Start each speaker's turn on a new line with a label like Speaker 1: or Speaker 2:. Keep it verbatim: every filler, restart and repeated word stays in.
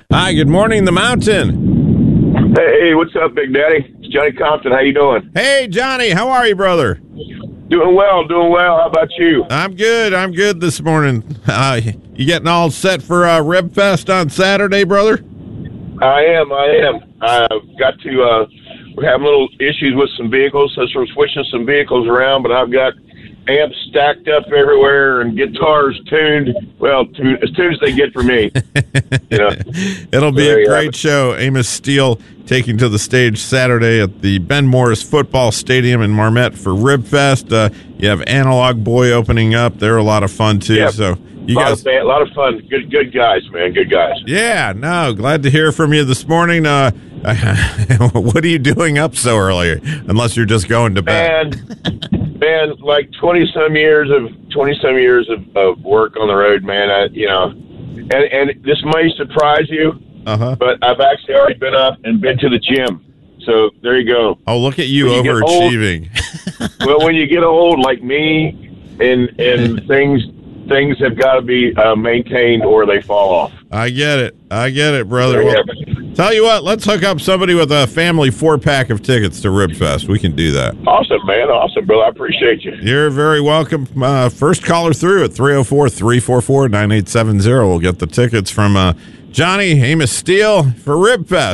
Speaker 1: Hi, good morning, the mountain.
Speaker 2: Hey, what's up, Big Daddy? It's Johnny Compton. How you doing?
Speaker 1: Hey, Johnny, how are you, brother?
Speaker 2: Doing well, doing well. How about you?
Speaker 1: I'm good. I'm good this morning. Uh, you getting all set for uh, Rib Fest on Saturday, brother?
Speaker 2: I am, I am. I've got to, uh, we're having little issues with some vehicles, so we're switching some vehicles around, but I've got amps stacked up everywhere and guitars tuned, well, tuned, as tuned as they get for me. You know?
Speaker 1: It'll be
Speaker 2: so
Speaker 1: a great show. Amos Steele taking to the stage Saturday at the Ben Morris Football Stadium in Marmette for Rib Fest. Uh, you have Analog Boy opening up. They're a lot of fun, too.
Speaker 2: Yep.
Speaker 1: So you
Speaker 2: a lot
Speaker 1: guys,
Speaker 2: of fun, a lot of fun. Good, good guys, man. Good guys.
Speaker 1: Yeah, no, glad to hear from you this morning. Uh, what are you doing up so early? Unless you're just going to bed.
Speaker 2: Man, man, like twenty some years of twenty some years of, of work on the road, man. I, you know, and and this may surprise you,
Speaker 1: uh-huh.
Speaker 2: but I've actually already been up and been to the gym. So there you go.
Speaker 1: Oh, look at you,
Speaker 2: you
Speaker 1: overachieving.
Speaker 2: Well, when you get old like me, and and things things have got to be uh, maintained or they fall off.
Speaker 1: I get it. I get it, brother. Well, tell you what, let's hook up somebody with a family four-pack of tickets to Rib Fest. We can do that.
Speaker 2: Awesome, man. Awesome, bro. I appreciate you.
Speaker 1: You're very welcome. Uh, first caller through at three oh four, three four four, nine eight seven zero. We'll get the tickets from uh, Johnny Amos Steele for Rib Fest.